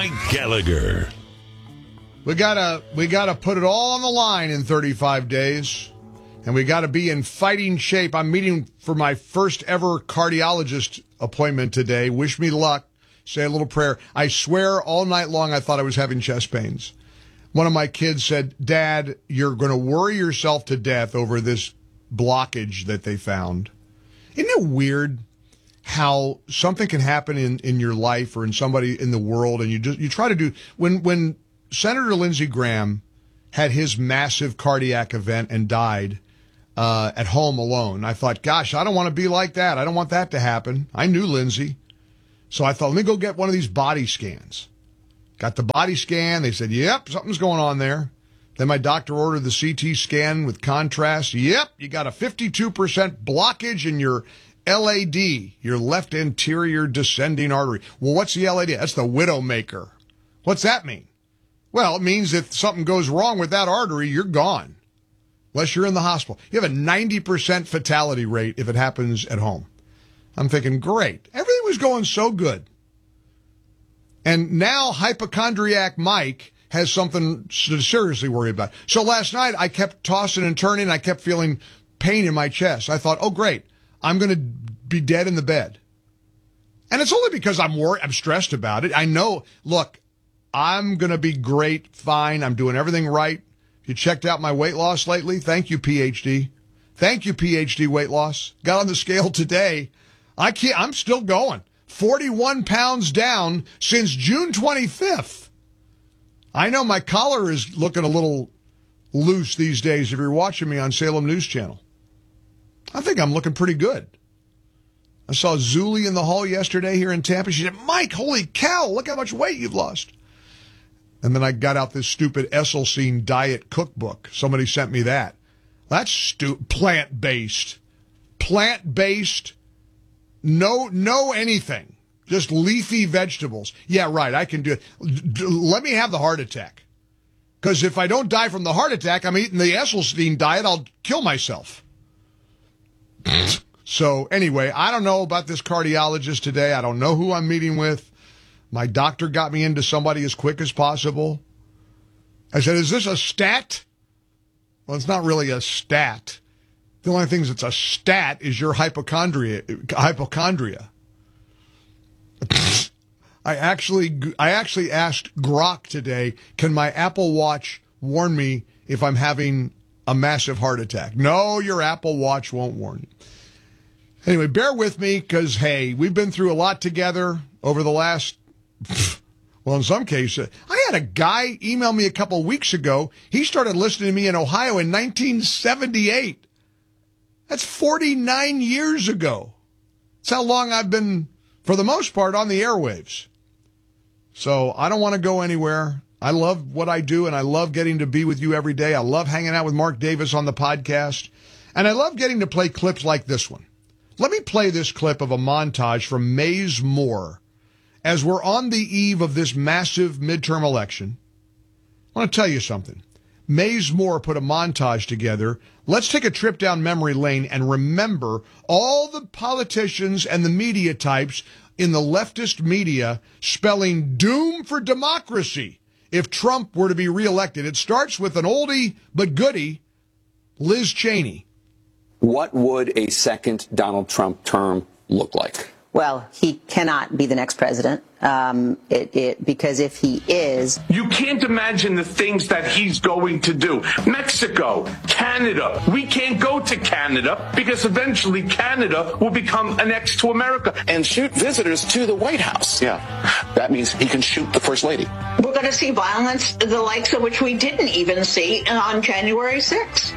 Mike Gallagher. We gotta put it all on the line in 35 days, and we gotta be in fighting shape. I'm meeting for my first ever cardiologist appointment today. Wish me luck. Say a little prayer. I swear all night long I thought I was having chest pains. One of my kids said, "Dad, you're going to worry yourself to death over this blockage that they found." Isn't it weird how something can happen in your life or in somebody in the world, and you try to do when Senator Lindsey Graham had his massive cardiac event and died at home alone, I thought, gosh, I don't want to be like that. I don't want that to happen. I knew Lindsey. So I thought, let me go get one of these body scans. Got the body scan. They said, yep, something's going on there. Then my doctor ordered the CT scan with contrast. Yep, you got a 52% blockage in your LAD, your left anterior descending artery. Well, what's the LAD? That's the widowmaker. What's that mean? Well, it means if something goes wrong with that artery, you're gone. Unless you're in the hospital. You have a 90% fatality rate if it happens at home. I'm thinking, great. Everything was going so good. And now hypochondriac Mike has something to seriously worry about. So last night I kept tossing and turning. I kept feeling pain in my chest. I thought, oh, great. I'm going to be dead in the bed. And it's only because I'm worried. I'm stressed about it. I know, look, I'm going to be great, fine. I'm doing everything right. You checked out my weight loss lately? Thank you, PhD. Thank you, PhD weight loss. Got on the scale today. I'm still going. 41 pounds down since June 25th. I know my collar is looking a little loose these days if you're watching me on Salem News Channel. I think I'm looking pretty good. I saw Zuli in the hall yesterday here in Tampa. She said, Mike, holy cow, look how much weight you've lost. And then I got out this stupid Esselstyn diet cookbook. Somebody sent me that. That's plant-based. Plant-based. No anything. Just leafy vegetables. Yeah, right, I can do it. Let me have the heart attack. Because if I don't die from the heart attack, I'm eating the Esselstyn diet, I'll kill myself. So anyway, I don't know about this cardiologist today. I don't know who I'm meeting with. My doctor got me into somebody as quick as possible. I said, is this a stat? Well, it's not really a stat. The only thing that's a stat is your hypochondria. I actually asked Grok today, can my Apple Watch warn me if I'm having a massive heart attack? No, your Apple Watch won't warn you. Anyway, bear with me because, hey, we've been through a lot together over the last, well, in some cases. I had a guy email me a couple of weeks ago. He started listening to me in Ohio in 1978. That's 49 years ago. That's how long I've been, for the most part, on the airwaves. So I don't want to go anywhere. I love what I do, and I love getting to be with you every day. I love hanging out with Mark Davis on the podcast. And I love getting to play clips like this one. Let me play this clip of a montage from Mayes Moore as we're on the eve of this massive midterm election. I want to tell you something. Mayes Moore put a montage together. Let's take a trip down memory lane and remember all the politicians and the media types in the leftist media spelling doom for democracy if Trump were to be reelected. It starts with an oldie but goodie, Liz Cheney. What would a second Donald Trump term look like? Well, he cannot be the next president because if he is... You can't imagine the things that he's going to do. Mexico, Canada. We can't go to Canada because eventually Canada will become annexed to America. And shoot visitors to the White House. Yeah, that means he can shoot the First Lady. We're going to see violence, the likes of which we didn't even see on January 6th.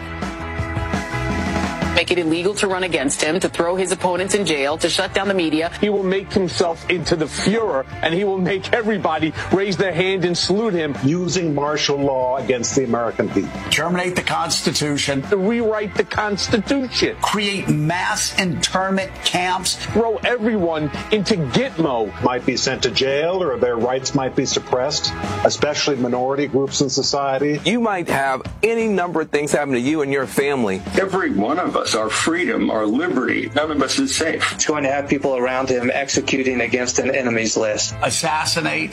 Make it illegal to run against him, to throw his opponents in jail, to shut down the media. He will make himself into the Fuhrer, and he will make everybody raise their hand and salute him. Using martial law against the American people. Terminate the Constitution. Rewrite the Constitution. Create mass internment camps. Throw everyone into Gitmo. Might be sent to jail, or their rights might be suppressed, especially minority groups in society. You might have any number of things happen to you and your family. Every one of us, our freedom, our liberty, none of us is safe. He's going to have people around him executing against an enemy's list. Assassinate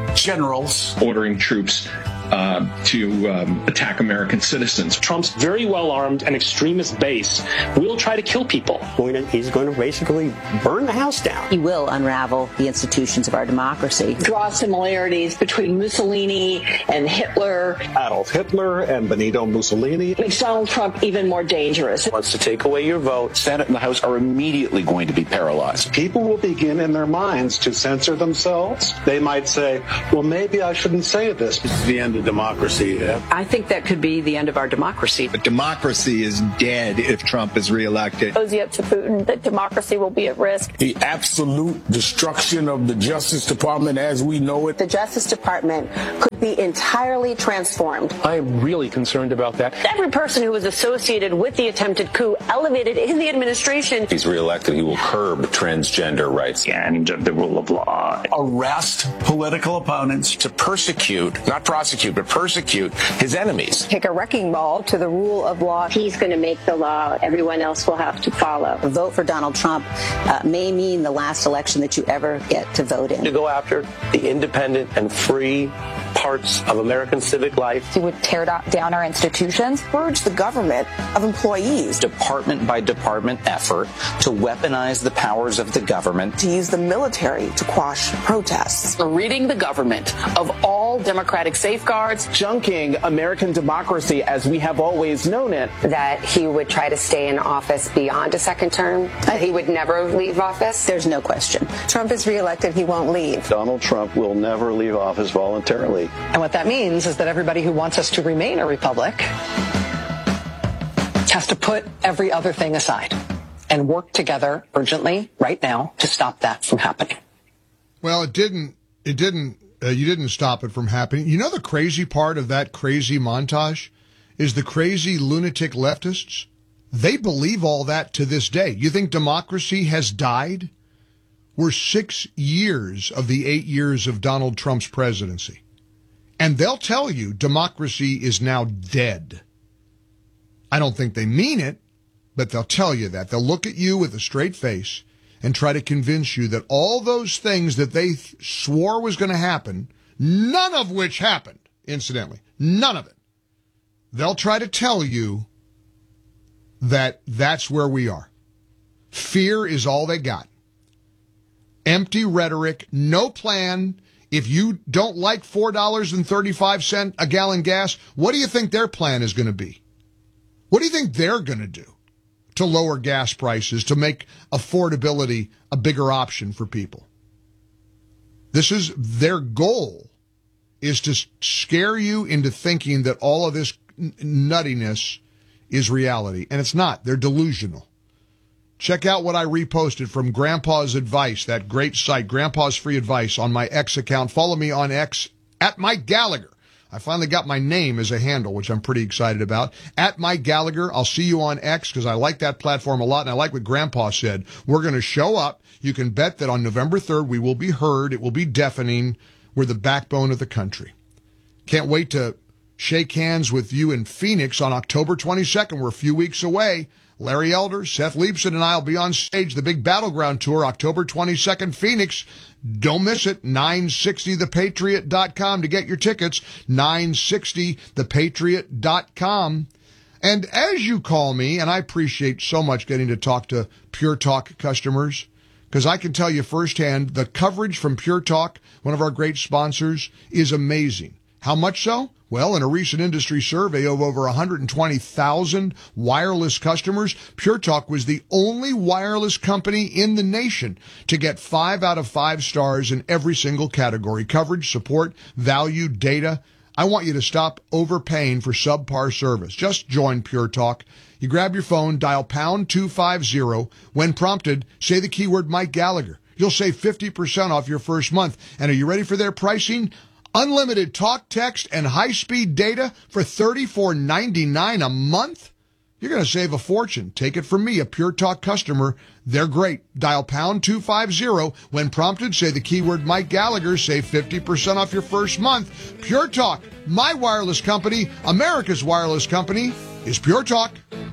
generals ordering troops to attack American citizens. Trump's very well-armed and extremist base will try to kill people. He's going to basically burn the house down. He will unravel the institutions of our democracy. Draw similarities between Mussolini and Hitler. Adolf Hitler and Benito Mussolini. Makes Donald Trump even more dangerous. Wants to take away your vote. Senate and the House are immediately going to be paralyzed. People will begin in their minds to censor themselves. They might say, well, maybe I shouldn't say this. It's the end of democracy. I think that could be the end of our democracy. But democracy is dead if Trump is reelected. Cozy up to Putin that democracy will be at risk. The absolute destruction of the Justice Department as we know it. The Justice Department could be entirely transformed. I am really concerned about that. Every person who was associated with the attempted coup elevated in the administration. If he's reelected, he will curb transgender rights And the rule of law. Arrest political opponents. To persecute, not prosecute, but persecute his enemies. Take a wrecking ball to the rule of law. He's going to make the law. Everyone else will have to follow. A vote for Donald Trump may mean the last election that you ever get to vote in. To go after the independent and free parts of American civic life. He would tear down our institutions, purge the government of employees. Department by department effort to weaponize the powers of the government. To use the military to quash protests. Ridding the government of all democratic safeguards. Junking American democracy as we have always known it. That he would try to stay in office beyond a second term. That he would never leave office. There's no question. Trump is reelected, he won't leave. Donald Trump will never leave office voluntarily. And what that means is that everybody who wants us to remain a republic has to put every other thing aside and work together urgently right now to stop that from happening. Well, you didn't stop it from happening. You know, the crazy part of that crazy montage is the crazy lunatic leftists. They believe all that to this day. You think democracy has died? We're 6 years of the 8 years of Donald Trump's presidency. And they'll tell you democracy is now dead. I don't think they mean it, but they'll tell you that. They'll look at you with a straight face and try to convince you that all those things that they swore was going to happen, none of which happened, incidentally, none of it. They'll try to tell you that that's where we are. Fear is all they got. Empty rhetoric, no plan. If you don't like $4.35 a gallon gas, what do you think their plan is going to be? What do you think they're going to do to lower gas prices, to make affordability a bigger option for people? This is their goal, is to scare you into thinking that all of this nuttiness is reality. And it's not. They're delusional. Check out what I reposted from Grandpa's Advice, that great site, Grandpa's Free Advice, on my X account. Follow me on X, at Mike Gallagher. I finally got my name as a handle, which I'm pretty excited about. At Mike Gallagher. I'll see you on X because I like that platform a lot, and I like what Grandpa said. We're going to show up. You can bet that on November 3rd we will be heard. It will be deafening. We're the backbone of the country. Can't wait to shake hands with you in Phoenix on October 22nd. We're a few weeks away. Larry Elder, Seth Leibson, and I will be on stage, the big Battleground Tour, October 22nd, Phoenix. Don't miss it. 960thepatriot.com to get your tickets. 960thepatriot.com. And as you call me, and I appreciate so much getting to talk to Pure Talk customers, because I can tell you firsthand, the coverage from Pure Talk, one of our great sponsors, is amazing. How much so? Well, in a recent industry survey of over 120,000 wireless customers, Pure Talk was the only wireless company in the nation to get 5 out of 5 stars in every single category: coverage, support, value, data. I want you to stop overpaying for subpar service. Just join Pure Talk. You grab your phone, dial pound 250. When prompted, say the keyword Mike Gallagher. You'll save 50% off your first month. And are you ready for their pricing? Unlimited talk, text, and high-speed data for $34.99 a month? You're going to save a fortune. Take it from me, a Pure Talk customer. They're great. Dial pound 250. When prompted, say the keyword Mike Gallagher. Save 50% off your first month. Pure Talk, my wireless company, America's wireless company, is Pure Talk.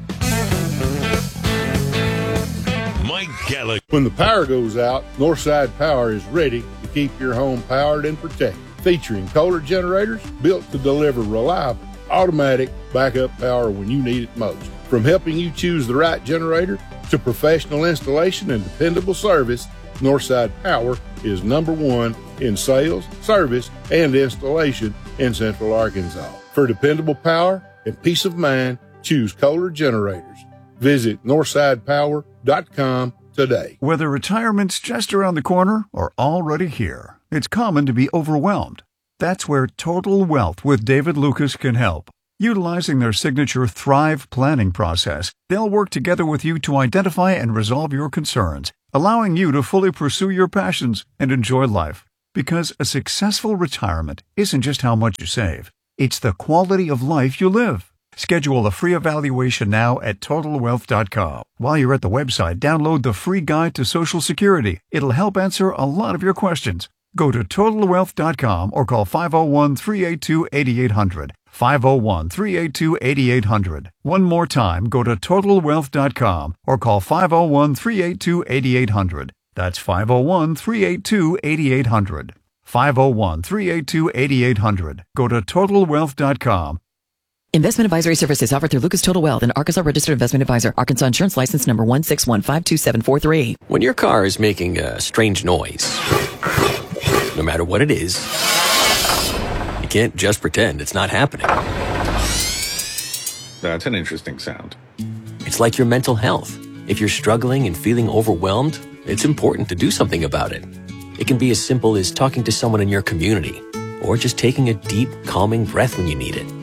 Mike Gallagher. When the power goes out, Northside Power is ready to keep your home powered and protected. featuring Kohler generators built to deliver reliable, automatic backup power when you need it most. From helping you choose the right generator to professional installation and dependable service, Northside Power is number one in sales, service, and installation in Central Arkansas. For dependable power and peace of mind, choose Kohler generators. Visit NorthsidePower.com today. Whether retirement's just around the corner or already here, it's common to be overwhelmed. That's where Total Wealth with David Lucas can help. Utilizing their signature Thrive planning process, they'll work together with you to identify and resolve your concerns, allowing you to fully pursue your passions and enjoy life. Because a successful retirement isn't just how much you save, it's the quality of life you live. Schedule a free evaluation now at TotalWealth.com. While you're at the website, download the free guide to Social Security. It'll help answer a lot of your questions. Go to TotalWealth.com or call 501-382-8800. 501-382-8800. One more time, go to TotalWealth.com or call 501-382-8800. That's 501-382-8800. 501-382-8800. Go to TotalWealth.com. Investment advisory services offered through Lucas Total Wealth, an Arkansas registered investment advisor. Arkansas Insurance License number 161527743. When your car is making a strange noise, no matter what it is, you can't just pretend it's not happening. That's an interesting sound. It's like your mental health. If you're struggling and feeling overwhelmed, it's important to do something about it. It can be as simple as talking to someone in your community, or just taking a deep, calming breath when you need it.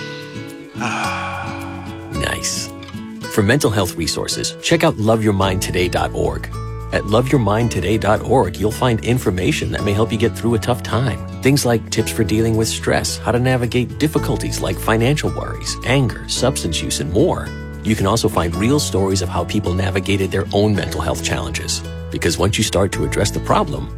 Nice. For mental health resources, check out loveyourmindtoday.org. At loveyourmindtoday.org, you'll find information that may help you get through a tough time. Things like tips for dealing with stress, how to navigate difficulties like financial worries, anger, substance use, and more. You can also find real stories of how people navigated their own mental health challenges. Because once you start to address the problem,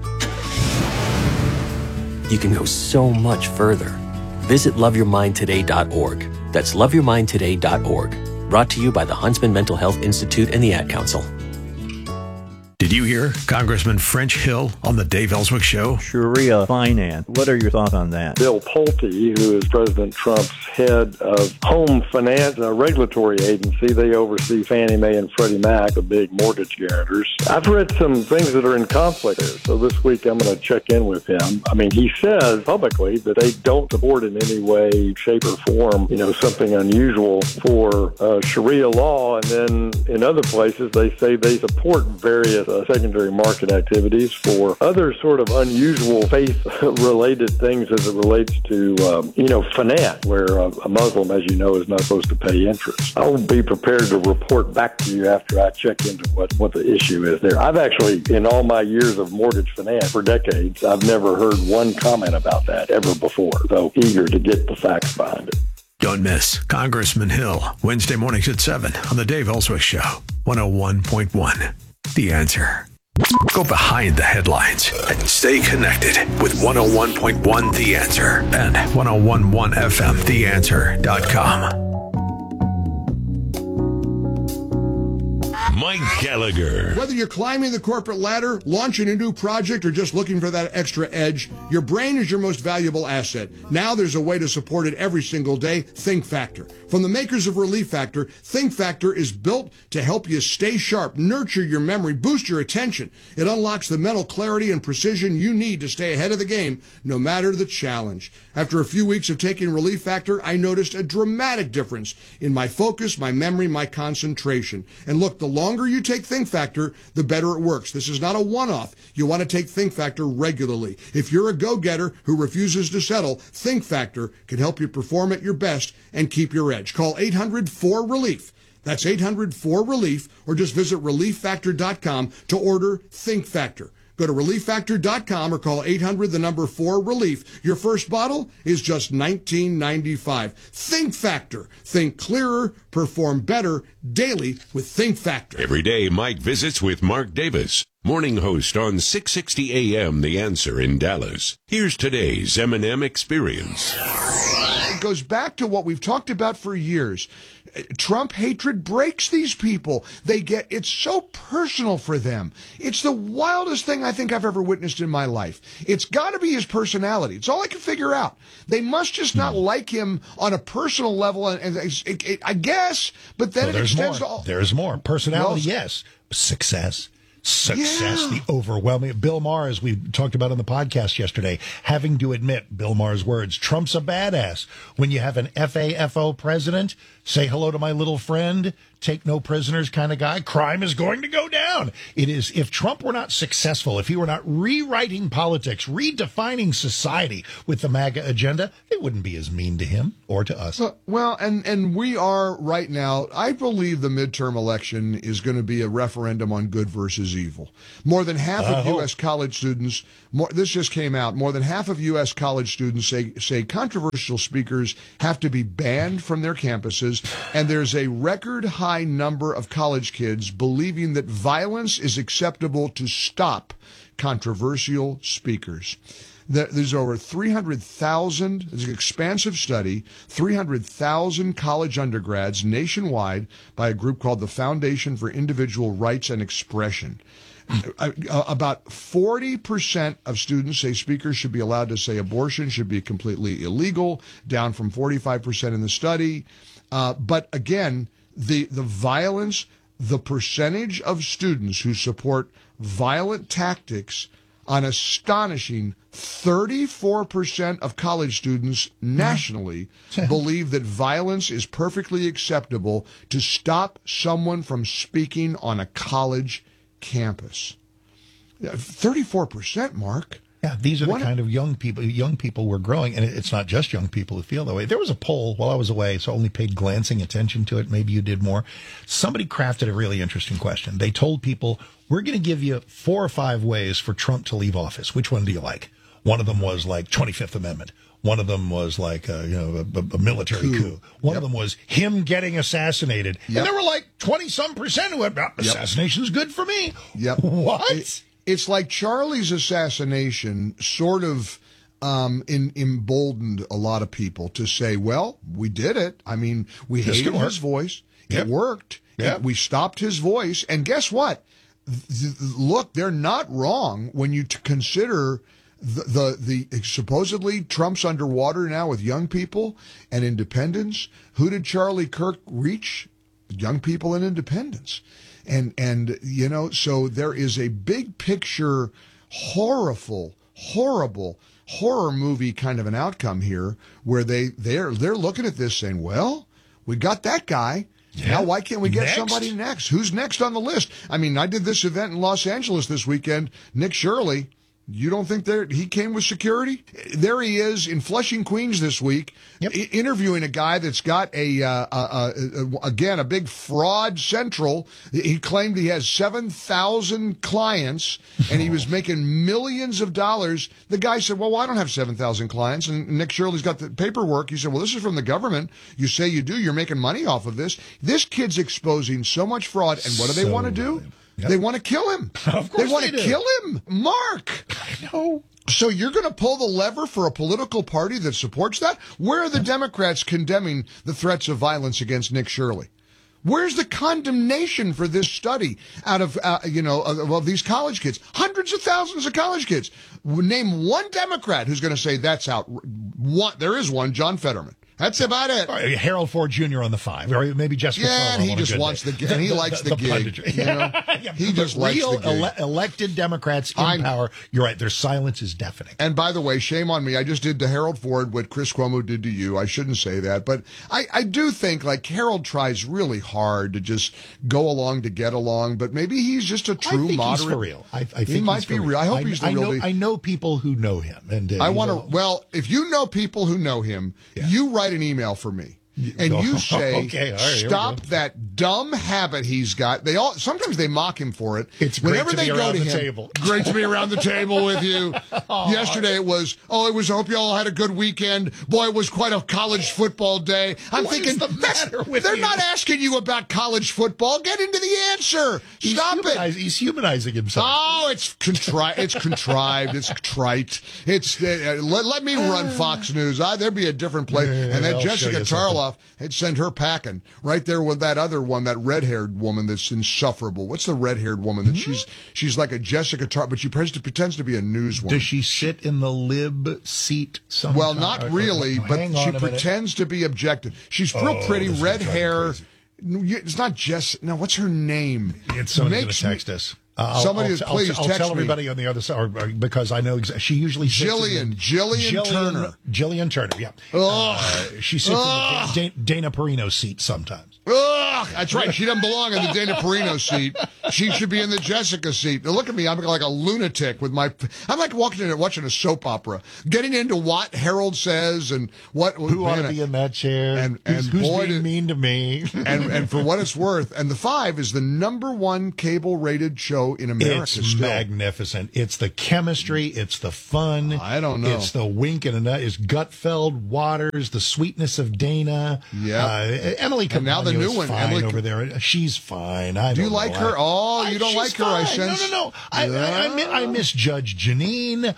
you can go so much further. Visit loveyourmindtoday.org. That's loveyourmindtoday.org. Brought to you by the Huntsman Mental Health Institute and the Ad Council. Did you hear Congressman French Hill on the Dave Ellswick Show? Sharia finance. What are your thoughts on that? Bill Pulte, who is President Trump's head of home finance, a regulatory agency, they oversee Fannie Mae and Freddie Mac, the big mortgage guarantors. I've read some things that are in conflict there, so this week I'm going to check in with him. I mean, he says publicly that they don't support in any way, shape, or form, something unusual for Sharia law, and then in other places they say they support various secondary market activities for other sort of unusual faith-related things as it relates to, finance, where a Muslim, as you know, is not supposed to pay interest. I'll be prepared to report back to you after I check into what the issue is there. I've actually, in all my years of mortgage finance for decades, I've never heard one comment about that ever before, so eager to get the facts behind it. Don't miss Congressman Hill, Wednesday mornings at 7 on the Dave Ellswick Show, 101.1. The Answer. Go behind the headlines and stay connected with 101.1 The Answer and 101.1 FM TheAnswer.com. Mike Gallagher. Whether you're climbing the corporate ladder, launching a new project, or just looking for that extra edge, your brain is your most valuable asset. Now there's a way to support it every single day. Think Factor. From the makers of Relief Factor, Think Factor is built to help you stay sharp, nurture your memory, boost your attention. It unlocks the mental clarity and precision you need to stay ahead of the game, no matter the challenge. After a few weeks of taking Relief Factor, I noticed a dramatic difference in my focus, my memory, my concentration. And look, the longer you take Think Factor, the better it works. This is not a one-off. You want to take Think Factor regularly. If you're a go-getter who refuses to settle, Think Factor can help you perform at your best and keep your edge. Call 800-4RELIEF. That's 800-4RELIEF, or just visit ReliefFactor.com to order Think Factor. Go to ReliefFactor.com or call 800-4RELIEF. Your first bottle is just $19.95. Think Factor. Think clearer, perform better daily with Think Factor. Every day, Mike visits with Mark Davis, morning host on 660 AM The Answer in Dallas. Here's today's M&M Experience. It goes back to what we've talked about for years. Trump hatred breaks these people. It's so personal for them. It's the wildest thing I think I've ever witnessed in my life. It's got to be his personality. It's all I can figure out. They must just not like him on a personal level, and I guess, but then it extends to all. There's more. Personality, yes. Success, the overwhelming. Bill Maher, as we talked about on the podcast yesterday, having to admit, Bill Maher's words, Trump's a badass. When you have an FAFO president, say hello to my little friend, take no prisoners kind of guy, crime is going to go down. It is, if Trump were not successful, if he were not rewriting politics, redefining society with the MAGA agenda, they wouldn't be as mean to him or to us. Well, and we are right now, I believe the midterm election is going to be a referendum on good versus evil. More than half of U.S. college students, this just came out, more than half of U.S. college students say controversial speakers have to be banned from their campuses, and there's a record high number of college kids believing that violence is acceptable to stop controversial speakers. There's over 300,000, it's an expansive study, 300,000 college undergrads nationwide by a group called the Foundation for Individual Rights and Expression. About 40% of students say speakers should be allowed to say abortion should be completely illegal, down from 45% in the study. But again, the violence, the percentage of students who support violent tactics, an astonishing 34% of college students nationally believe that violence is perfectly acceptable to stop someone from speaking on a college campus. 34%, Mark. Yeah, these are the kind of young people we're growing, and it's not just young people who feel that way. There was a poll while I was away, so I only paid glancing attention to it. Maybe you did more. Somebody crafted a really interesting question. They told people, we're going to give you 4 or 5 ways for Trump to leave office. Which one do you like? One of them was like 25th Amendment. One of them was like a military coup. One of them was him getting assassinated. And there were like 20-some% who went, assassination's good for me. What? It's like Charlie's assassination sort of emboldened a lot of people to say, well, we did it. I mean, we hated his voice. It worked. We stopped his voice. And guess what? Look, they're not wrong when you consider the supposedly Trump's underwater now with young people and independence. Who did Charlie Kirk reach? Young people and independence. And you know, so there is a big picture, horrible horror movie kind of an outcome here, where they're looking at this saying, well, we got that guy. Now, why can't we get somebody next? Who's next on the list? I mean, I did this event in Los Angeles this weekend. Nick Shirley. You don't think he came with security? There he is in Flushing, Queens this week, interviewing a guy that's got a big fraud central. He claimed he has 7,000 clients, and he was making millions of dollars. The guy said, well, I don't have 7,000 clients. And Nick Shirley's got the paperwork. He said, well, this is from the government. You say you do. You're making money off of this. This kid's exposing so much fraud. And what do they want to do? They want to kill him. Of course they want to kill him. Mark. I know. So you're going to pull the lever for a political party that supports that? Where are the Democrats condemning the threats of violence against Nick Shirley? Where's the condemnation for this study out of, these college kids? Hundreds of thousands of college kids. Name one Democrat who's going to say that's out. There is one, John Fetterman. That's about it. Harold Ford Jr. on the 5, or maybe Jessica. Yeah, and he just wants the gig. And he likes the gig. You know? He just likes the gig. Elected Democrats in power. You're right. Their silence is deafening. And by the way, shame on me. I just did to Harold Ford what Chris Cuomo did to you. I shouldn't say that, but I do think like Harold tries really hard to just go along to get along. But maybe he's just a true moderate. He's for real. I think he might be real. I hope he's the real deal. I know people who know him, and I want to. Well, if you know people who know him, you write an email for me. And you say, stop that dumb habit he's got. Sometimes they mock him for it. It's whenever they go to him. Table. Great to be around the table with you. Yesterday it was, I hope you all had a good weekend. Boy, it was quite a college football day. I'm thinking, they're not asking you about college football. Get into the answer. Stop it. He's humanizing himself. Oh, it's contrived. It's trite. Let me run Fox News. There'd be a different place. And that Jessica Tarl off. They'd send her packing right there with that other one, that red-haired woman that's insufferable. What's the red-haired woman that she's like a Jessica Tartt, but she pretends to be a newswoman. Does she sit in the lib seat sometimes? Well, not really, but she pretends to be objective. She's real pretty, red hair. It's not Jess. No, what's her name? It's somebody's going to text us. Please I'll text tell me. everybody on the other side, or because I know she usually sits Jillian Turner. Jillian Turner, yeah. She sits in the Dana Perino seat sometimes. That's right. She doesn't belong in the Dana Perino seat. She should be in the Jessica seat. Now look at me. I'm like a lunatic with my. I'm like walking in and watching a soap opera, getting into what Harold says and who ought to be in that chair and who's being mean to me. and for what it's worth, and The Five is the #1 cable rated show in America. It's magnificent. It's the chemistry. It's the fun. I don't know. It's the wink and a nut. It's Gutfeld, Waters, the sweetness of Dana. Yeah. Emily Campagno now the new one, fine Emily over there. She's fine. Do you like her? You don't like her, I sense. No. I miss Judge Janine.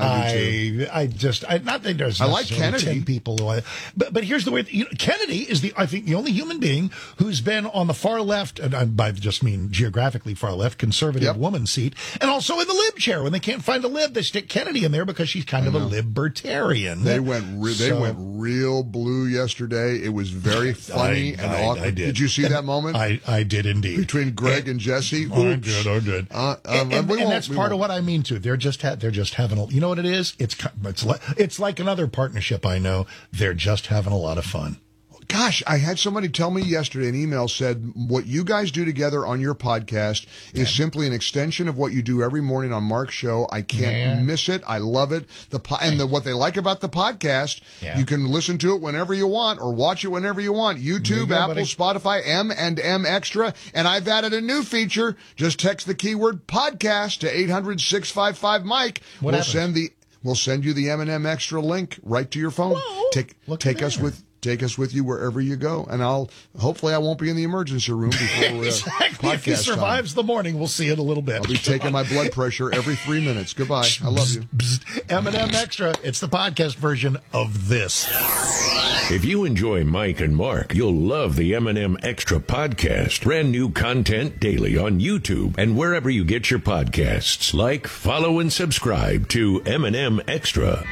I not that there's I like Kennedy. 10 people who but here's the way Kennedy is I think the only human being who's been on the far left, and I just mean geographically far left, conservative woman seat, and also in the lib chair. When they can't find a lib, they stick Kennedy in there because she's kind of a libertarian. They went real blue yesterday. It was very funny and awkward. Did you see that moment? I did indeed. Between Greg and Jesse. Oh, good. And that's part of what I mean too. They're just having a. You know what it is? It's like another partnership I know. They're just having a lot of fun. Gosh, I had somebody tell me yesterday, an email said, what you guys do together on your podcast is simply an extension of what you do every morning on Mark's show. I can't miss it. I love it. What they like about the podcast, you can listen to it whenever you want or watch it whenever you want. YouTube, Apple, Spotify, M&M Extra. And I've added a new feature. Just text the keyword podcast to 800-655-MIKE. We'll send you the M&M Extra link right to your phone. Whoa, Take us with you wherever you go, and hopefully I won't be in the emergency room before exactly. If he survives the morning, we'll see it a little bit. I'll be taking my blood pressure every 3 minutes. Goodbye. I love you. M&M Extra. It's the podcast version of this. If you enjoy Mike and Mark, you'll love the M&M Extra podcast. Brand new content daily on YouTube and wherever you get your podcasts. Like, follow, and subscribe to M&M Extra.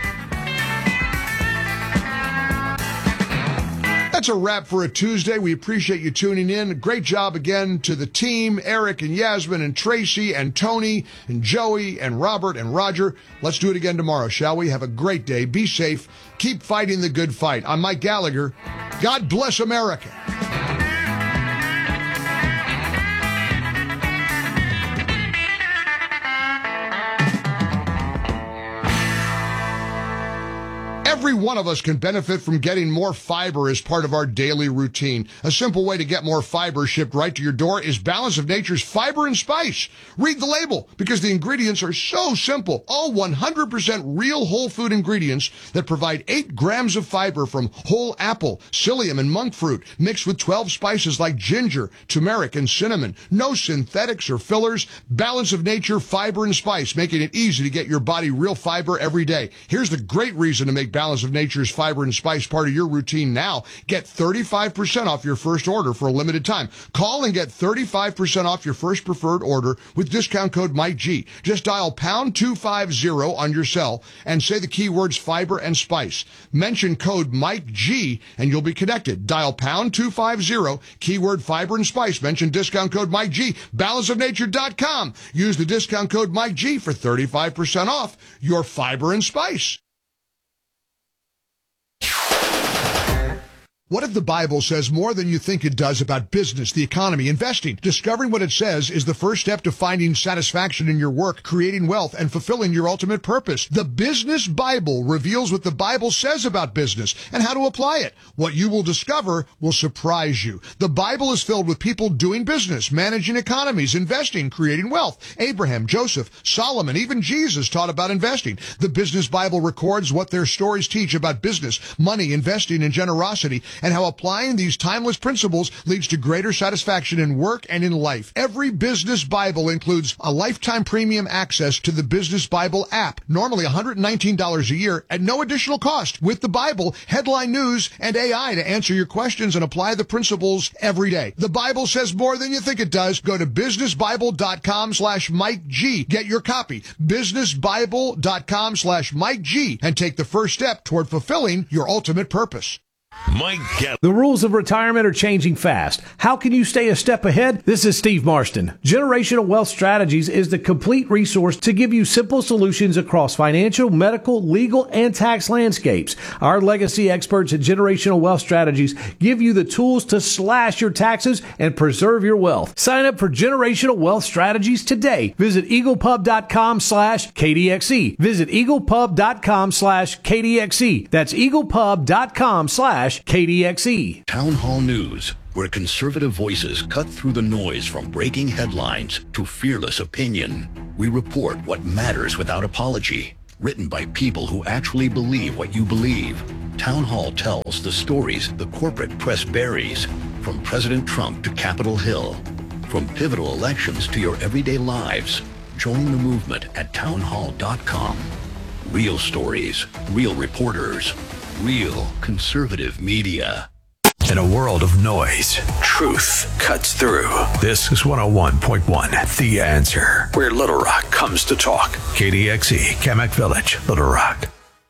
That's a wrap for a Tuesday. We appreciate you tuning in. Great job again to the team, Eric and Yasmin and Tracy and Tony and Joey and Robert and Roger. Let's do it again tomorrow, shall we? Have a great day. Be safe. Keep fighting the good fight. I'm Mike Gallagher. God bless America. Every one of us can benefit from getting more fiber as part of our daily routine. A simple way to get more fiber shipped right to your door is Balance of Nature's Fiber and Spice. Read the label because the ingredients are so simple. All 100% real whole food ingredients that provide 8 grams of fiber from whole apple, psyllium, and monk fruit, mixed with 12 spices like ginger, turmeric, and cinnamon. No synthetics or fillers. Balance of Nature Fiber and Spice, making it easy to get your body real fiber every day. Here's the great reason to make Balance of Nature's Fiber and Spice part of your routine now. Get 35% off your first order for a limited time. Call and get 35% off your first preferred order with discount code MikeG. Just dial pound 250 on your cell and say the keywords fiber and spice. Mention code MikeG and you'll be connected. Dial pound 250, keyword fiber and spice. Mention discount code MikeG. Balanceofnature.com. Use the discount code MikeG for 35% off your fiber and spice. What if the Bible says more than you think it does about business, the economy, investing? Discovering what it says is the first step to finding satisfaction in your work, creating wealth, and fulfilling your ultimate purpose. The Business Bible reveals what the Bible says about business and how to apply it. What you will discover will surprise you. The Bible is filled with people doing business, managing economies, investing, creating wealth. Abraham, Joseph, Solomon, even Jesus taught about investing. The Business Bible records what their stories teach about business, money, investing, and generosity. and how applying these timeless principles leads to greater satisfaction in work and in life. Every business Bible includes a lifetime premium access to the Business Bible app, normally $119 a year at no additional cost. With the Bible, headline news, and AI to answer your questions and apply the principles every day. The Bible says more than you think it does. Go to businessbible.com/Mike G. Get your copy. businessbible.com/Mike G. and take the first step toward fulfilling your ultimate purpose. Mike Galli. The rules of retirement are changing fast. How can you stay a step ahead? This is Steve Marston. Generational Wealth Strategies is the complete resource to give you simple solutions across financial, medical, legal, and tax landscapes. Our legacy experts at Generational Wealth Strategies give you the tools to slash your taxes and preserve your wealth. Sign up for Generational Wealth Strategies today. Visit eaglepub.com/KDXE. Visit eaglepub.com/KDXE. That's eaglepub.com/KDXE. Town Hall News, where conservative voices cut through the noise from breaking headlines to fearless opinion. We report what matters without apology. Written by people who actually believe what you believe. Town Hall tells the stories the corporate press buries, from President Trump to Capitol Hill, from pivotal elections to your everyday lives. Join the movement at townhall.com. Real stories, real reporters, real conservative media. In a world of noise, truth cuts through. This is 101.1 The Answer, where Little Rock comes to talk. KDXE, Kamak Village, Little Rock.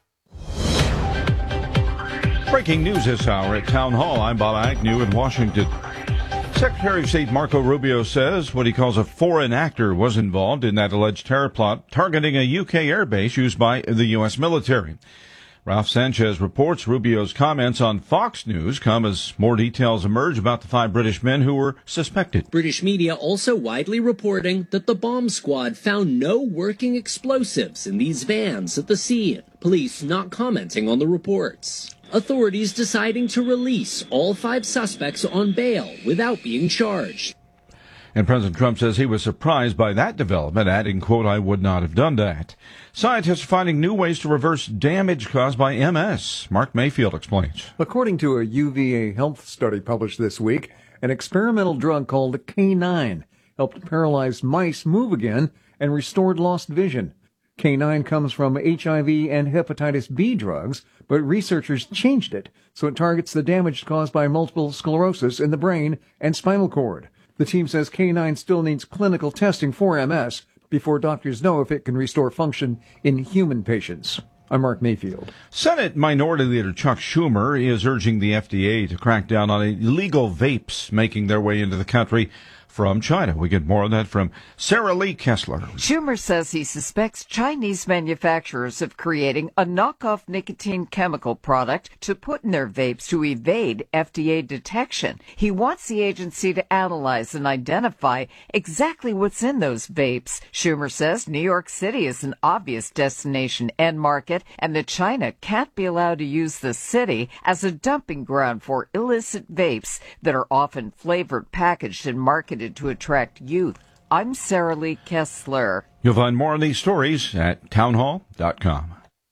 Breaking news this hour at Town Hall. I'm Bob Agnew in Washington. Secretary of State Marco Rubio says what he calls a foreign actor was involved in that alleged terror plot targeting a UK airbase used by the U.S. military. Ralph Sanchez reports Rubio's comments on Fox News come as more details emerge about the 5 British men who were suspected. British media also widely reporting that the bomb squad found no working explosives in these vans at the scene. Police not commenting on the reports. Authorities deciding to release all 5 suspects on bail without being charged. And President Trump says he was surprised by that development, adding, quote, "I would not have done that." Scientists are finding new ways to reverse damage caused by MS. Mark Mayfield explains. According to a UVA health study published this week, an experimental drug called K9 helped paralyzed mice move again and restored lost vision. K9 comes from HIV and hepatitis B drugs, but researchers changed it so it targets the damage caused by multiple sclerosis in the brain and spinal cord. The team says K9 still needs clinical testing for MS before doctors know if it can restore function in human patients. I'm Mark Mayfield. Senate Minority Leader Chuck Schumer is urging the FDA to crack down on illegal vapes making their way into the country from China. We get more on that from Sarah Lee Kessler. Schumer says he suspects Chinese manufacturers of creating a knockoff nicotine chemical product to put in their vapes to evade FDA detection. He wants the agency to analyze and identify exactly what's in those vapes. Schumer says New York City is an obvious destination and market, and that China can't be allowed to use the city as a dumping ground for illicit vapes that are often flavored, packaged, and marketed to attract youth. I'm Sarah Lee Kessler. You'll find more on these stories at townhall.com.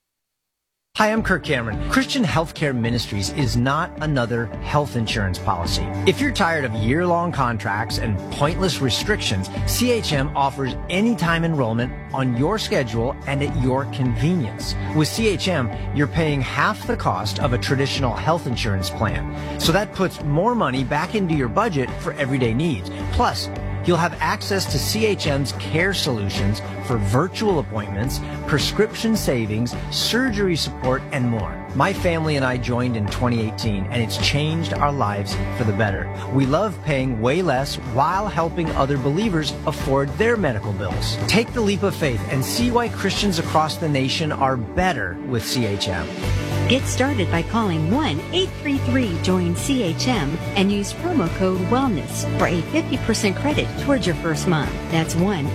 Hi, I'm Kirk Cameron. Christian Healthcare Ministries is not another health insurance policy. If you're tired of year-long contracts and pointless restrictions, CHM offers anytime enrollment on your schedule and at your convenience. With CHM, you're paying half the cost of a traditional health insurance plan. So that puts more money back into your budget for everyday needs. Plus, you'll have access to CHM's care solutions for virtual appointments, prescription savings, surgery support, and more. My family and I joined in 2018, and it's changed our lives for the better. We love paying way less while helping other believers afford their medical bills. Take the leap of faith and see why Christians across the nation are better with CHM. Get started by calling 1-833-JOIN-CHM and use promo code WELLNESS for a 50% credit towards your first month. That's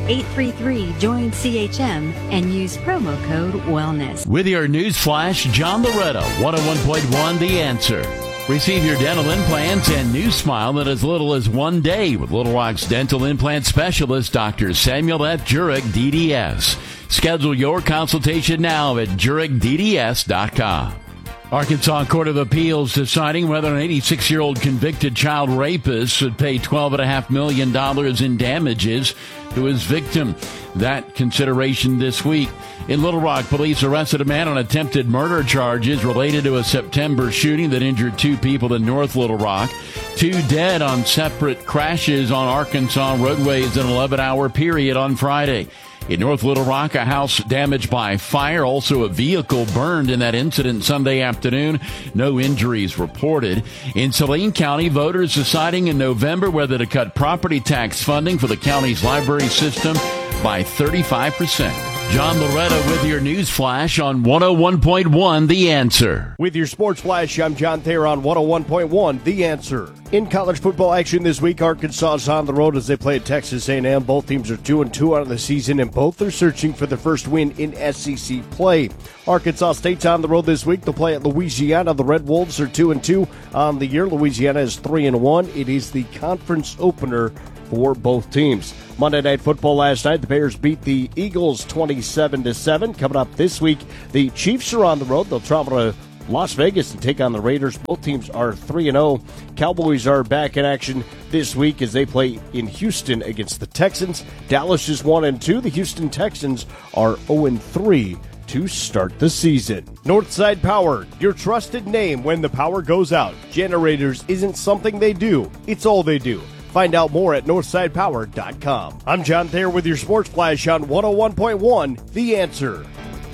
1-833-JOIN-CHM and use promo code WELLNESS. With your news flash, John Loretto, 101.1 The Answer. Receive your dental implants and new smile in as little as 1 day with Little Rock's dental implant specialist, Dr. Samuel F. Jurek, DDS. Schedule your consultation now at JurekDDS.com. Arkansas Court of Appeals deciding whether an 86-year-old convicted child rapist should pay $12.5 million in damages to his victim. That consideration this week. In Little Rock, police arrested a man on attempted murder charges related to a September shooting that injured 2 people in North Little Rock. 2 dead on separate crashes on Arkansas roadways in an 11-hour period on Friday. In North Little Rock, a house damaged by fire, also a vehicle burned in that incident Sunday afternoon. No injuries reported. In Saline County, voters deciding in November whether to cut property tax funding for the county's library system by 35%. John Loretta with your news flash on 101.1 The Answer. With your sports flash, I'm John Thayer on 101.1 The Answer. In college football action this week, Arkansas is on the road as they play at Texas A&M. Both teams are 2-2 on the season, and both are searching for the first win in SEC play. Arkansas State's on the road this week. They'll play at Louisiana. The Red Wolves are 2-2 on the year. Louisiana is 3-1. It is the conference opener for both teams. Monday Night Football last night, the Bears beat the Eagles 27-7. Coming up this week, the Chiefs are on the road. They'll travel to Las Vegas and take on the Raiders. Both teams are 3-0. Cowboys are back in action this week as they play in Houston against the Texans. Dallas is 1-2. The Houston Texans are 0-3 to start the season. Northside Power, your trusted name when the power goes out. Generators isn't something they do, it's all they do. Find out more at northsidepower.com. I'm John Thayer with your Sports Flash on 101.1 The Answer.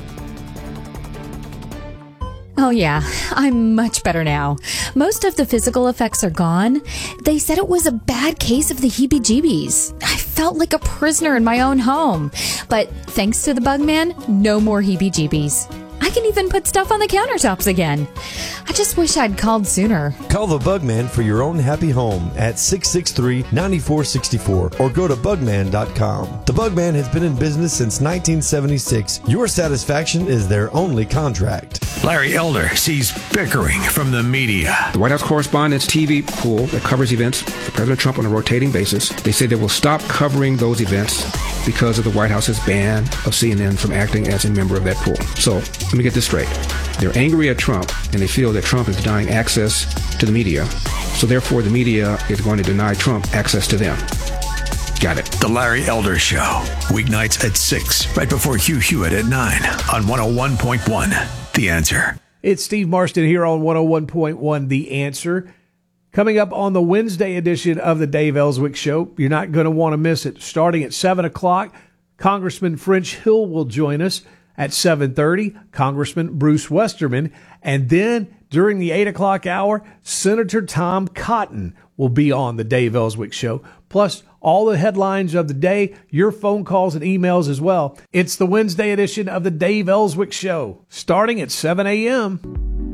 Oh yeah, I'm much better now. Most of the physical effects are gone. They said it was a bad case of the heebie-jeebies. I felt like a prisoner in my own home. But thanks to the Bugman, no more heebie-jeebies. I can even put stuff on the countertops again. I just wish I'd called sooner. Call the Bugman for your own happy home at 663-9464 or go to bugman.com. The Bugman has been in business since 1976. Your satisfaction is their only contract. Larry Elder sees bickering from the media. The White House Correspondents' TV pool that covers events for President Trump on a rotating basis, they say they will stop covering those events because of the White House's ban of CNN from acting as a member of that pool. So, let me get this straight. They're angry at Trump, and they feel that Trump is denying access to the media. So therefore, the media is going to deny Trump access to them. Got it. The Larry Elder Show. Weeknights at 6, right before Hugh Hewitt at 9 on 101.1 The Answer. It's Steve Marston here on 101.1 The Answer. Coming up on the Wednesday edition of the Dave Ellswick Show, you're not going to want to miss it. Starting at 7 o'clock, Congressman French Hill will join us. At 7:30, Congressman Bruce Westerman. And then during the 8 o'clock hour, Senator Tom Cotton will be on the Dave Ellswick Show. Plus, all the headlines of the day, your phone calls and emails as well. It's the Wednesday edition of the Dave Ellswick Show, starting at 7 a.m.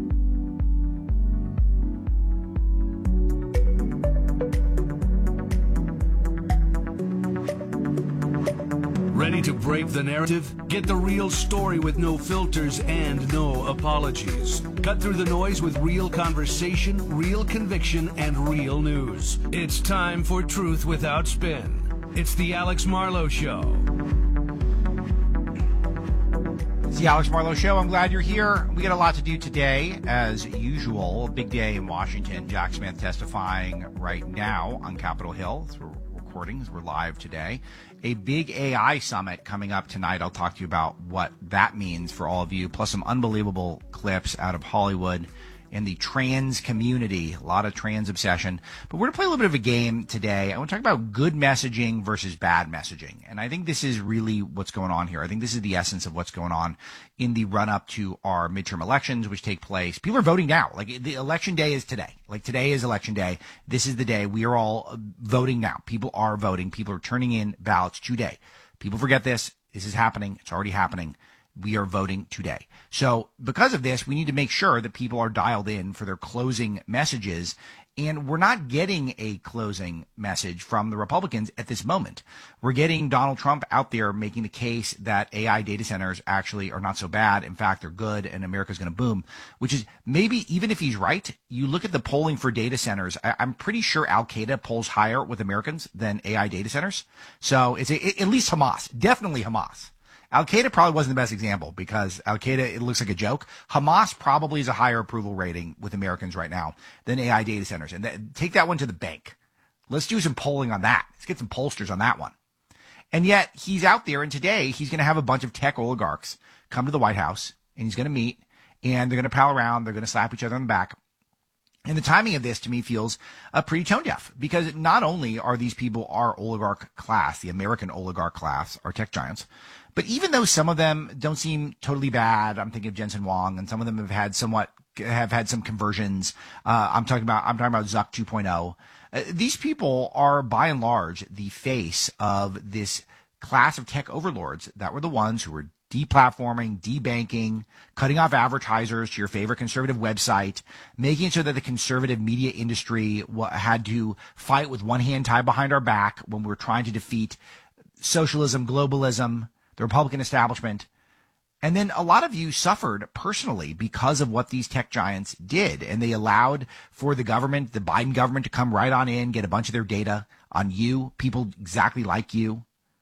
Ready to break the narrative? Get the real story with no filters and no apologies. Cut through the noise with real conversation, real conviction, and real news. It's time for Truth Without Spin. It's the Alex Marlowe Show. It's the Alex Marlowe Show. I'm glad you're here. We got a lot to do today, as usual. A big day in Washington. Jack Smith testifying right now on Capitol Hill. We're recording. We're live today. A big AI summit coming up tonight. I'll talk to you about what that means for all of you, plus some unbelievable clips out of Hollywood and the trans community. A lot of trans obsession. But we're going to play a little bit of a game today. I want to talk about good messaging versus bad messaging. And I think this is really what's going on here. I think this is the essence of what's going on in the run-up to our midterm elections, which take place. People are voting now. Like, the election day is today. Like, today is election day. This is the day. We are all voting now. People are voting. People are turning in ballots today. People forget this. This is happening. It's already happening. We are voting today. So because of this, we need to make sure that people are dialed in for their closing messages. And we're not getting a closing message from the Republicans at this moment. We're getting Donald Trump out there making the case that AI data centers actually are not so bad. In fact, they're good and America's going to boom, which is maybe even if he's right, you look at the polling for data centers. I'm pretty sure Al-Qaeda polls higher with Americans than AI data centers. So it's at least Hamas, definitely Hamas. Al-Qaeda probably wasn't the best example because Al-Qaeda, it looks like a joke. Hamas probably is a higher approval rating with Americans right now than AI data centers. And take that one to the bank. Let's do some polling on that. Let's get some pollsters on that one. And yet he's out there, and today he's going to have a bunch of tech oligarchs come to the White House, and he's going to meet, and they're going to pal around. They're going to slap each other on the back. And the timing of this, to me, feels pretty tone deaf, because not only are these people our oligarch class, the American oligarch class, our tech giants, but even though some of them don't seem totally bad, I'm thinking of Jensen Huang, and some of them have had some conversions. I'm talking about Zuck 2.0. These people are, by and large, the face of this class of tech overlords that were the ones who were deplatforming, debanking, cutting off advertisers to your favorite conservative website, making sure that the conservative media industry had to fight with one hand tied behind our back when we were trying to defeat socialism, globalism, the Republican establishment. And then a lot of you suffered personally because of what these tech giants did. And they allowed for the government, the Biden government, to come right on in, get a bunch of their data on you, people exactly like you.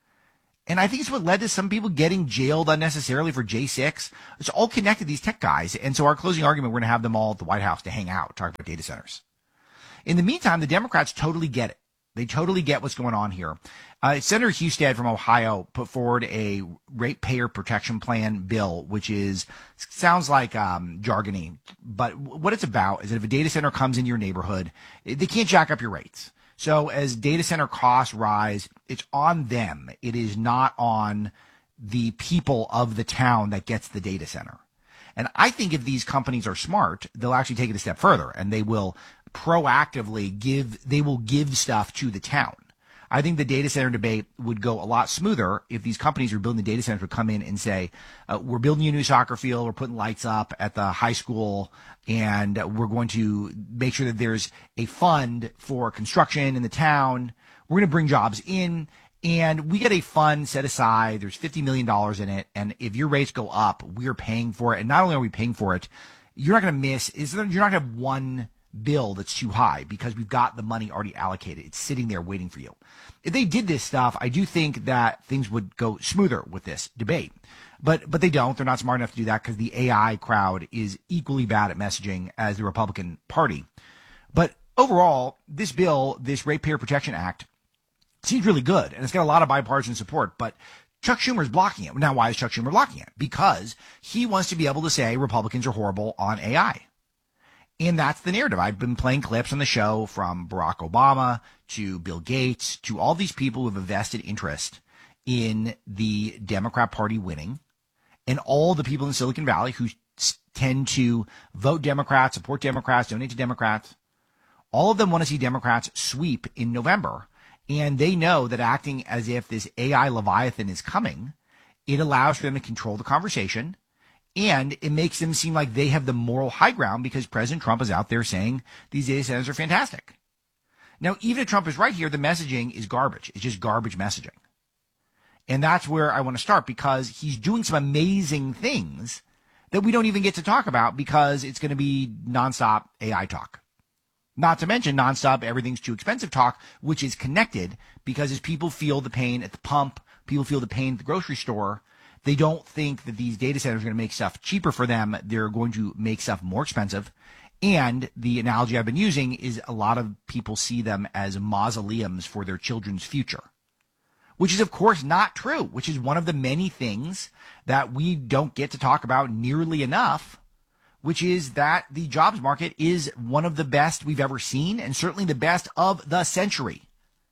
And I think it's what led to some people getting jailed unnecessarily for J6. It's all connected, these tech guys. And so our closing argument, we're going to have them all at the White House to hang out, talk about data centers. In the meantime, the Democrats totally get it. They totally get what's going on here. Senator Husted from Ohio put forward a ratepayer protection plan bill, which sounds like jargony. But what it's about is that if a data center comes in your neighborhood, they can't jack up your rates. So as data center costs rise, it's on them. It is not on the people of the town that gets the data center. And I think if these companies are smart, they'll actually take it a step further, and they will proactively give stuff to the town. I think the data center debate would go a lot smoother if these companies who are building the data centers would come in and say, we're building you a new soccer field, we're putting lights up at the high school, and we're going to make sure that there's a fund for construction in the town. We're going to bring jobs in, and we get a fund set aside. There's $50 million in it, and if your rates go up, we're paying for it. And not only are we paying for it, you're not going to have one bill that's too high because we've got the money already allocated. It's sitting there waiting for you. If they did this stuff, I do think that things would go smoother with this debate. But they don't. They're not smart enough to do that because the AI crowd is equally bad at messaging as the Republican Party. But overall, this bill, this Ratepayer Protection Act, seems really good, and it's got a lot of bipartisan support. But Chuck Schumer's blocking it. Now, why is Chuck Schumer blocking it? Because he wants to be able to say Republicans are horrible on AI. And that's the narrative. I've been playing clips on the show from Barack Obama to Bill Gates to all these people who have a vested interest in the Democrat Party winning, and all the people in Silicon Valley who tend to vote Democrats, support Democrats, donate to Democrats. All of them want to see Democrats sweep in November. And they know that acting as if this AI Leviathan is coming, it allows for them to control the conversation. And it makes them seem like they have the moral high ground because President Trump is out there saying these data centers are fantastic. Now, even if Trump is right here, the messaging is garbage. It's just garbage messaging. And that's where I want to start, because he's doing some amazing things that we don't even get to talk about because it's going to be nonstop AI talk. Not to mention nonstop everything's too expensive talk, which is connected because as people feel the pain at the pump, people feel the pain at the grocery store, they don't think that these data centers are going to make stuff cheaper for them. They're going to make stuff more expensive. And the analogy I've been using is a lot of people see them as mausoleums for their children's future, which is, of course, not true, which is one of the many things that we don't get to talk about nearly enough, which is that the jobs market is one of the best we've ever seen and certainly the best of the century.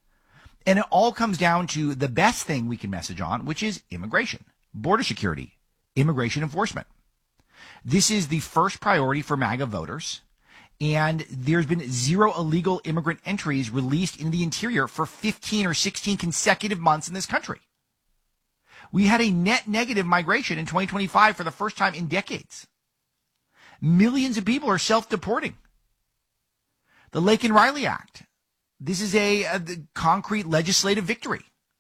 And it all comes down to the best thing we can message on, which is immigration. Border security, immigration enforcement. This is the first priority for MAGA voters, and there's been zero illegal immigrant entries released into the interior for 15 or 16 consecutive months in this country. We had a net negative migration in 2025 for the first time in decades. Millions of people are self-deporting. The Laken Riley Act. This is a concrete legislative victory.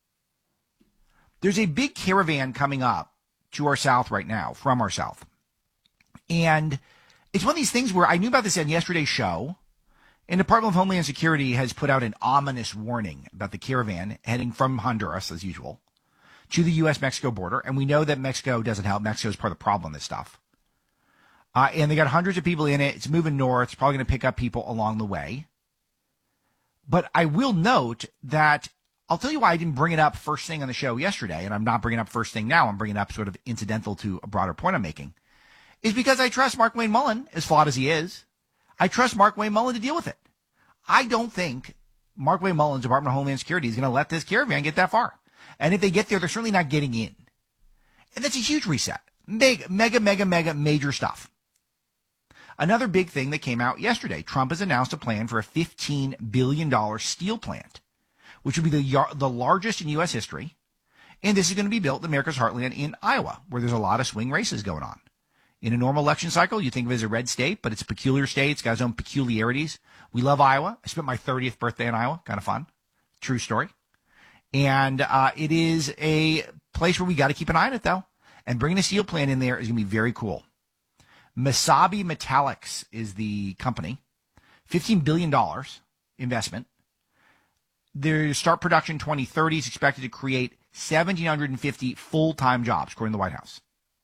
There's a big caravan coming up to our south right now, from our south. And it's one of these things where I knew about this on yesterday's show, and the Department of Homeland Security has put out an ominous warning about the caravan heading from Honduras, as usual, to the U.S.-Mexico border. And we know that Mexico doesn't help. Mexico is part of the problem in this stuff. And they got hundreds of people in it. It's moving north. It's probably going to pick up people along the way. But I will note that I'll tell you why I didn't bring it up first thing on the show yesterday, and I'm not bringing it up first thing now. I'm bringing it up sort of incidental to a broader point I'm making, is because I trust Mark-Wayne Mullen, as flawed as he is. I trust Mark-Wayne Mullen to deal with it. I don't think Mark-Wayne Mullen's Department of Homeland Security is going to let this caravan get that far. And if they get there, they're certainly not getting in. And that's a huge reset. Major stuff. Another big thing that came out yesterday, Trump has announced a plan for a $15 billion steel plant, which would be the largest in U.S. history. And this is going to be built in America's heartland in Iowa, where there's a lot of swing races going on. In a normal election cycle, you think of it as a red state, but it's a peculiar state. It's got its own peculiarities. We love Iowa. I spent my 30th birthday in Iowa. Kind of fun. True story. And it is a place where we got to keep an eye on it, though. And bringing a steel plant in there is going to be very cool. Mesabi Metallics is the company. $15 billion investment. Their start production 2030 is expected to create 1,750 full-time jobs, according to the White House.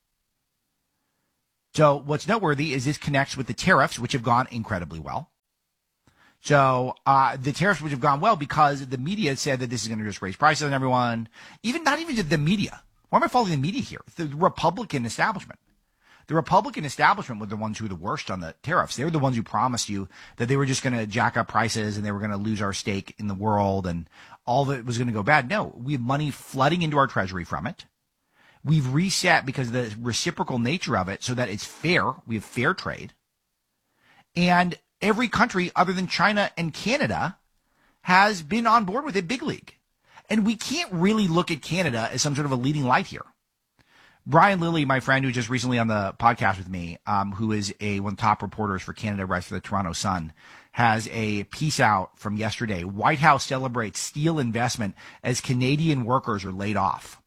So what's noteworthy is this connects with the tariffs, which have gone incredibly well. So the tariffs which have gone well because the media said that this is going to just raise prices on everyone. Not even the media. Why am I following the media here? The Republican establishment. The Republican establishment were the ones who were the worst on the tariffs. They were the ones who promised you that they were just going to jack up prices and they were going to lose our stake in the world and all of it was going to go bad. No, we have money flooding into our treasury from it. We've reset because of the reciprocal nature of it so that it's fair. We have fair trade. And every country other than China and Canada has been on board with it big league. And we can't really look at Canada as some sort of a leading light here. Brian Lilly, my friend who just recently on the podcast with me, who is one of the top reporters for Canada, writes for the Toronto Sun, has a piece out from yesterday. White House celebrates steel investment as Canadian workers are laid off.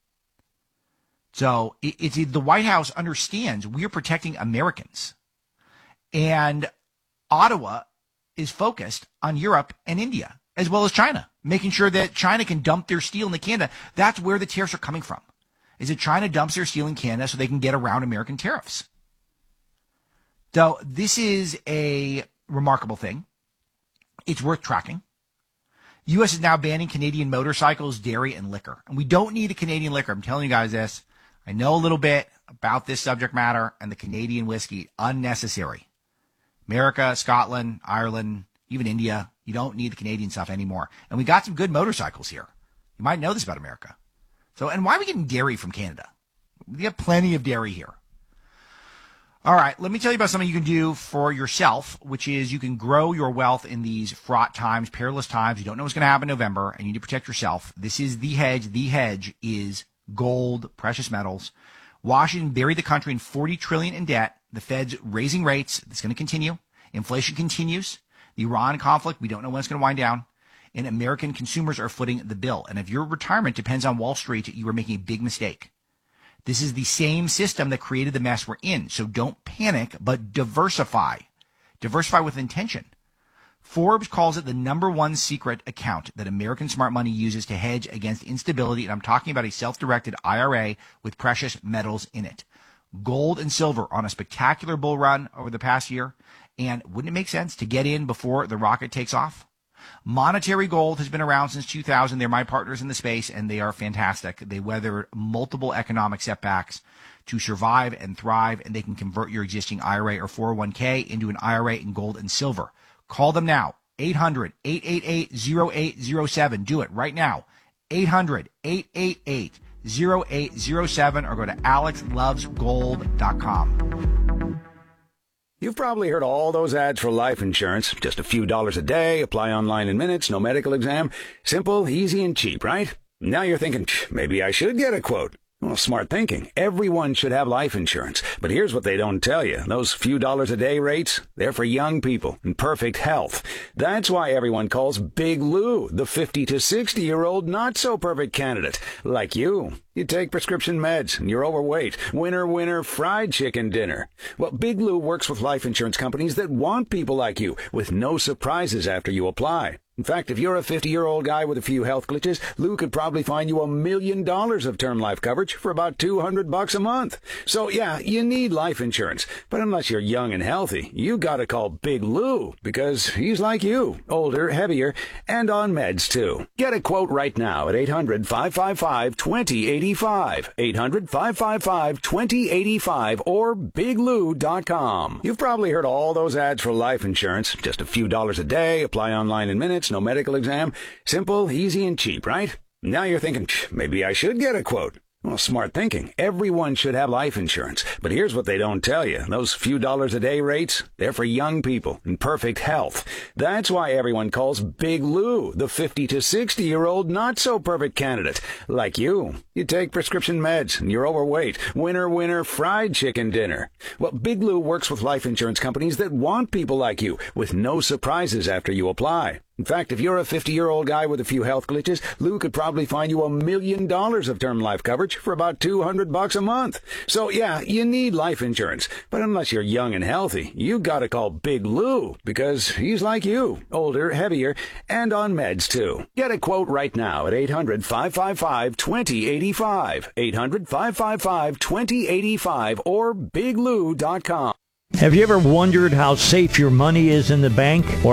So the White House understands we are protecting Americans. And Ottawa is focused on Europe and India, as well as China, making sure that China can dump their steel into Canada. That's where the tariffs are coming from. Is that China dumps their steel in Canada so they can get around American tariffs. So this is a remarkable thing. It's worth tracking. U.S. is now banning Canadian motorcycles, dairy, and liquor. And we don't need a Canadian liquor. I'm telling you guys this. I know a little bit about this subject matter and the Canadian whiskey. Unnecessary. America, Scotland, Ireland, even India, you don't need the Canadian stuff anymore. And we got some good motorcycles here. You might know this about America. So, and why are we getting dairy from Canada? We have plenty of dairy here. All right, let me tell you about something you can do for yourself, which is you can grow your wealth in these fraught times, perilous times. You don't know what's going to happen in November, and you need to protect yourself. This is the hedge. The hedge is gold, precious metals. Washington buried the country in $40 trillion in debt. The Fed's raising rates. That's going to continue. Inflation continues. The Iran conflict, we don't know when it's going to wind down. And American consumers are footing the bill. And if your retirement depends on Wall Street, you are making a big mistake. This is the same system that created the mess we're in. So don't panic, but diversify. Diversify with intention. Forbes calls it the #1 secret account that American smart money uses to hedge against instability. And I'm talking about a self-directed IRA with precious metals in it. Gold and silver on a spectacular bull run over the past year. And wouldn't it make sense to get in before the rocket takes off? Monetary Gold has been around since 2000. They're my partners in the space, and they are fantastic. They weather multiple economic setbacks to survive and thrive, and they can convert your existing IRA or 401k into an IRA in gold and silver. Call them now, 800-888-0807. Do it right now, 800-888-0807, or go to alexlovesgold.com. You've probably heard all those ads for life insurance. Just a few dollars a day, apply online in minutes, no medical exam. Simple, easy, and cheap, right? Now you're thinking, maybe I should get a quote. Well, smart thinking. Everyone should have life insurance. But here's what they don't tell you. Those few dollars a day rates, they're for young people in perfect health. That's why everyone calls Big Lou the 50 to 60-year-old not-so-perfect candidate, like you. You take prescription meds and you're overweight. Winner, winner, fried chicken dinner. Well, Big Lou works with life insurance companies that want people like you with no surprises after you apply. In fact, if you're a 50-year-old guy with a few health glitches, Lou could probably find you $1 million of term life coverage for about $200 a month. So yeah, you need life insurance. But unless you're young and healthy, you gotta call Big Lou because he's like you, older, heavier, and on meds too. Get a quote right now at 800-555-2085. 800-555-2085 or biglou.com. You've probably heard all those ads for life insurance. Just a few dollars a day, apply online in minutes, no medical exam. Simple, easy, and cheap, right? Now you're thinking, maybe I should get a quote. Well, smart thinking. Everyone should have life insurance. But here's what they don't tell you. Those few dollars a day rates, they're for young people in perfect health. That's why everyone calls Big Lou the 50 to 60-year-old not-so-perfect candidate. Like you. You take prescription meds and you're overweight. Winner, winner, fried chicken dinner. Well, Big Lou works with life insurance companies that want people like you with no surprises after you apply. In fact, if you're a 50-year-old guy with a few health glitches, Lou could probably find you $1 million of term life coverage for about $200 a month. So yeah, you need life insurance. But unless you're young and healthy, you gotta call Big Lou because he's like you, older, heavier, and on meds too. Get a quote right now at 800-555-2085. 800-555-2085 or biglou.com. Have you ever wondered how safe your money is in the bank? Or